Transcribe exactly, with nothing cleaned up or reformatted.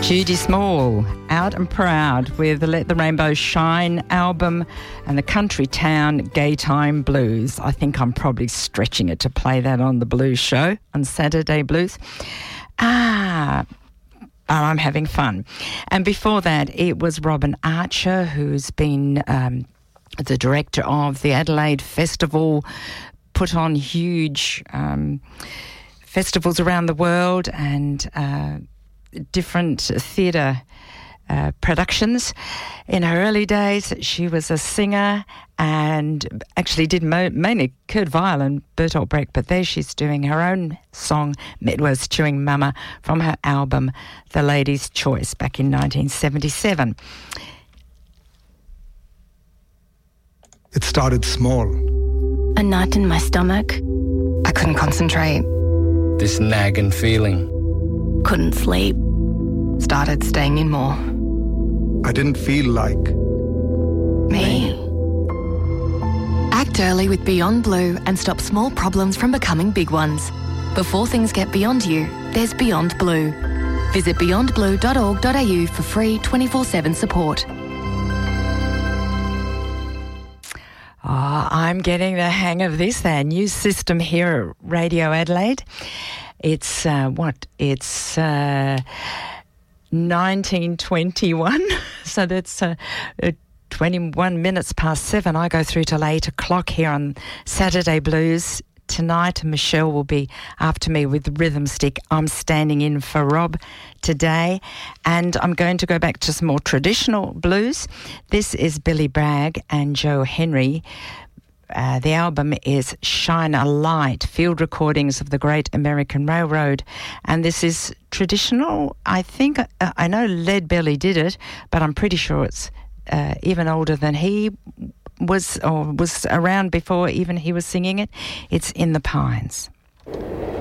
Judy Small, Out and Proud with the Let the Rainbow Shine album and the Country Town Gaytime Blues. I think I'm probably stretching it to play that on the Blues Show, on Saturday Blues. Ah, I'm having fun. And before that, it was Robin Archer, who's been um, the director of the Adelaide Festival, put on huge um, festivals around the world and uh, different theatre uh, productions. In her early days, she was a singer and actually did mo- mainly Kurt Weill and Bertolt Brecht, but there she's doing her own song, Medworth's Chewing Mama, from her album The Lady's Choice back in nineteen seventy-seven. It started small. A knot in my stomach. I couldn't concentrate. This nagging feeling. Couldn't sleep. Started staying in more. I didn't feel like Me. Act early with Beyond Blue and stop small problems from becoming big ones. Before things get beyond you, there's Beyond Blue. Visit beyond blue dot org dot a u for free twenty-four seven support. Oh, I'm getting the hang of this, their new system here at Radio Adelaide. It's, uh, what, it's uh, nineteen twenty-one, so that's uh, uh, twenty-one minutes past seven. I go through till eight o'clock here on Saturday Blues. Tonight, Michelle will be after me with Rhythm Stick. I'm standing in for Rob today, and I'm going to go back to some more traditional blues. This is Billy Bragg and Joe Henry. Uh, the album is Shine a Light, field recordings of the Great American Railroad. And this is traditional. I think, uh, I know Lead Belly did it, but I'm pretty sure it's uh, even older than he was, or was around before even he was singing it. It's In the Pines.